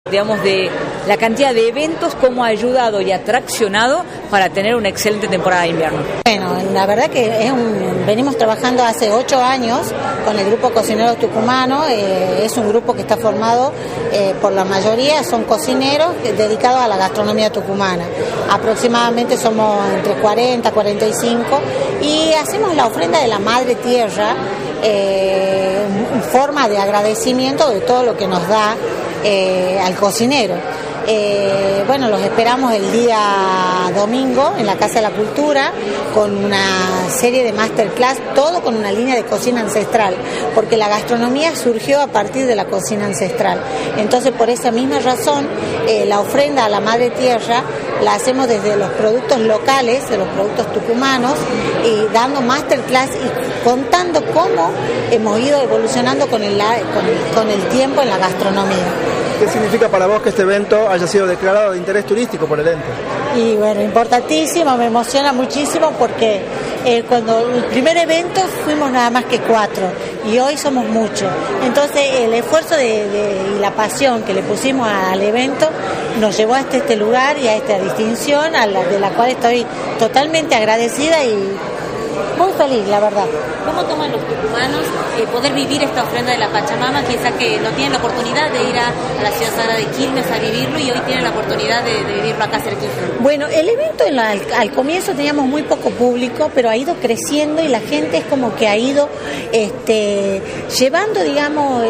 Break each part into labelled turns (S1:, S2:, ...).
S1: Digamos, de la cantidad de eventos, cómo ha ayudado y atraccionado para tener una excelente temporada de invierno.
S2: Bueno, la verdad que venimos trabajando hace 8 años con el grupo Cocineros Tucumanos. Es un grupo que está formado por la mayoría, son cocineros dedicados a la gastronomía tucumana. Aproximadamente somos entre 40, 45 y hacemos la ofrenda de la Madre Tierra en forma de agradecimiento de todo lo que nos da al cocinero. Bueno, los esperamos el día domingo en la Casa de la Cultura con una serie de masterclass, todo con una línea de cocina ancestral, porque la gastronomía surgió a partir de la cocina ancestral. Entonces, por esa misma razón, la ofrenda a la Madre Tierra la hacemos desde los productos locales, de los productos tucumanos, y dando masterclass y contando cómo hemos ido evolucionando con el tiempo en la gastronomía.
S3: ¿Qué significa para vos que este evento haya sido declarado de interés turístico por el ente?
S2: Y bueno, importantísimo, me emociona muchísimo porque cuando el primer evento fuimos nada más que 4 y hoy somos muchos. Entonces el esfuerzo y la pasión que le pusimos al evento nos llevó hasta este lugar y a esta distinción de la cual estoy totalmente agradecida y muy feliz, la verdad.
S4: ¿Cómo toman los tucumanos poder vivir esta ofrenda de la Pachamama, quizás que no tienen la oportunidad de ir a la ciudad sagrada de Quilmes a vivirlo y hoy tienen la oportunidad de vivirlo acá cerquita?
S2: Bueno, el evento al comienzo teníamos muy poco público, pero ha ido creciendo y la gente es como que ha ido llevando, digamos,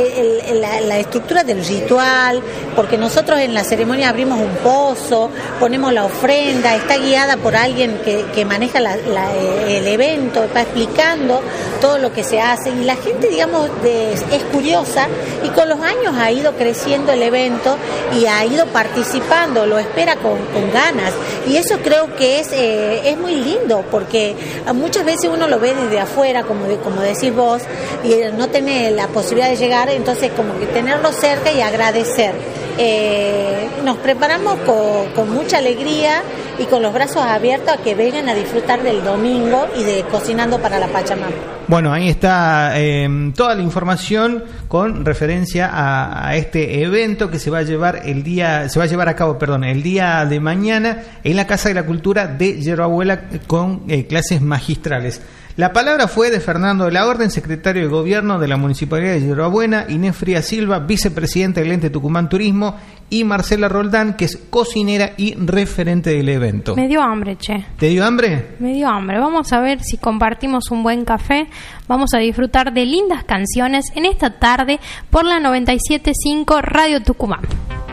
S2: la estructura del ritual, porque nosotros en la ceremonia abrimos un pozo, ponemos la ofrenda, está guiada por alguien que maneja el evento, está explicando todo lo que se hace y la gente, digamos, es curiosa y con los años ha ido creciendo el evento y ha ido participando, lo espera con ganas y eso creo que es muy lindo porque muchas veces uno lo ve desde afuera, como decís vos, y no tiene la posibilidad de llegar, entonces como que tenerlo cerca y agradecer. Nos preparamos con mucha alegría y con los brazos abiertos a que vengan a disfrutar del domingo y de Cocinando para la Pachamama.
S5: Bueno, ahí está toda la información con referencia a este evento que se va a llevar el día de mañana en la Casa de la Cultura de Yerbabuena con clases magistrales. La palabra fue de Fernando de la Orden, secretario de Gobierno de la Municipalidad de Yerbabuena, Inés Frías Silva, vicepresidenta del ente Tucumán Turismo, y Marcela Roldán, que es cocinera y referente del evento.
S6: Me dio hambre, che.
S5: ¿Te dio hambre?
S6: Me dio hambre. Vamos a ver si compartimos un buen café. Vamos a disfrutar de lindas canciones en esta tarde por la 97.5 Radio Tucumán.